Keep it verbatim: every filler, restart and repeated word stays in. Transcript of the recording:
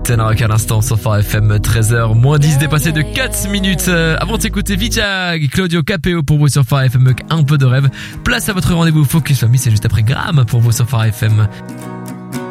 Ten Rock à l'instant sur Phare F M, treize heures moins dix dépassé de quatre minutes. Euh, avant d'écouter Vichag, Claudio Capéo pour vous sur Phare F M, un peu de rêve. Place à votre rendez-vous Focus Family, c'est juste après Graham pour vous sur Phare F M.